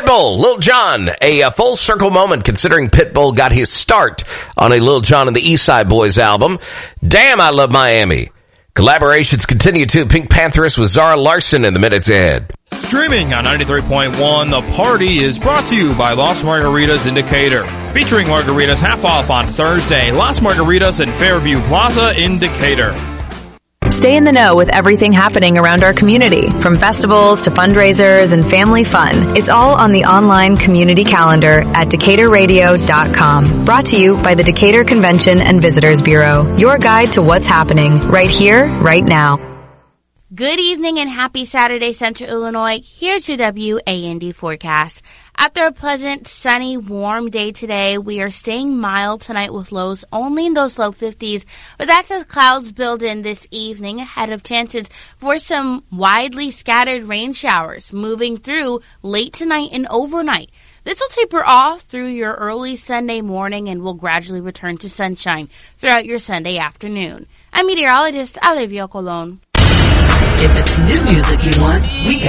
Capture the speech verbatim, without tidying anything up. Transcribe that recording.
Pitbull, Lil Jon, a, a full circle moment considering Pitbull got his start on a Lil Jon and the East Side Boys album. Damn, I Love Miami. Collaborations continue too. Pink Pantheress with Zara Larsson in the minutes ahead. Streaming on ninety-three point one, The Party is brought to you by Las Margaritas Indicator. Featuring margaritas half off on Thursday. Las Margaritas and Fairview Plaza Indicator. Stay in the know with everything happening around our community, from festivals to fundraisers and family fun. It's all on the online community calendar at decatur radio dot com. Brought to you by the Decatur Convention and Visitors Bureau. Your guide to what's happening right here, right now. Good evening and happy Saturday, Central Illinois. Here's your W A N D forecast. After a pleasant, sunny, warm day today, we are staying mild tonight with lows only in those low fifties. But that's as clouds build in this evening ahead of chances for some widely scattered rain showers moving through late tonight and overnight. This will taper off through your early Sunday morning and will gradually return to sunshine throughout your Sunday afternoon. I'm meteorologist Olivia Colon. If it's new music you want, we got